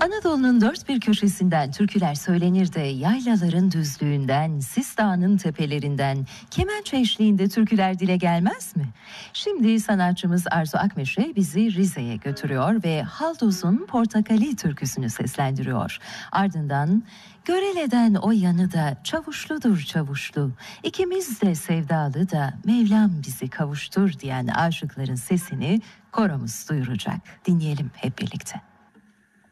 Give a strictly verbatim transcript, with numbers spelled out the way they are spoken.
Anadolu'nun dört bir köşesinden türküler söylenir de yaylaların düzlüğünden, Sis Dağı'nın tepelerinden kemençe eşliğinde türküler dile gelmez mi? Şimdi sanatçımız Arzu Akmeşe bizi Rize'ye götürüyor ve Haldoz'un Portakali türküsünü seslendiriyor. Ardından Görele'den o yanı da çavuşludur çavuşlu, İkimiz de sevdalı da Mevlam bizi kavuştur diyen aşıkların sesini koromuz duyuracak. Dinleyelim hep birlikte.